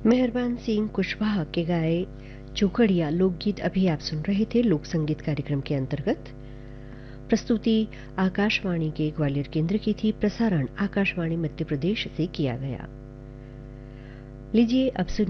मेहरबान सिंह कुशवाहा के गाए चौखड़िया लोकगीत अभी आप सुन रहे थे लोक संगीत कार्यक्रम के अंतर्गत। प्रस्तुति आकाशवाणी के ग्वालियर केंद्र की थी, प्रसारण आकाशवाणी मध्य प्रदेश से किया गया। लीजिए अब सुनिए